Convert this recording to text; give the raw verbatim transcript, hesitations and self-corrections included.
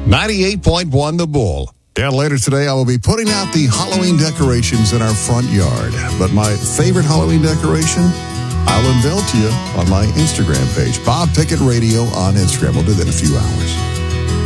ninety-eight point one The Bull. Yeah, later today I will be putting out the Halloween decorations in our front yard. But my favorite Halloween decoration, I'll unveil to you on my Instagram page. Bob Pickett Radio on Instagram. We'll do that in a few hours.